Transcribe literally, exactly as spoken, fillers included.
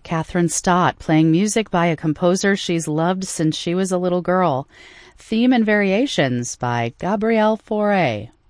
Catherine Stott playing music by a composer she's loved since she was a little girl. Theme and Variations by Gabrielle Fauré.